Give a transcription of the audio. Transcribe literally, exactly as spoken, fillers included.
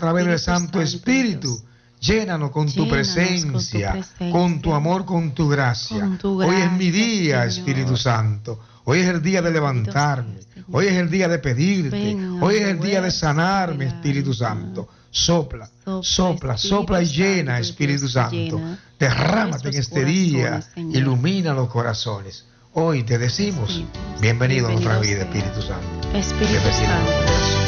través del Santo Espíritu. Llénanos con tu presencia, con tu amor, con tu gracia. Hoy es mi día, Espíritu Santo. Hoy es el día de levantarme. Hoy es el día de pedirte. Hoy es el día de sanarme, Espíritu Santo. Sopla, sopla, sopla y llena, Espíritu Santo. Derrámate en este día. Ilumina los corazones. Hoy te decimos, bienvenido a nuestra vida, Espíritu Santo. Espíritu Santo.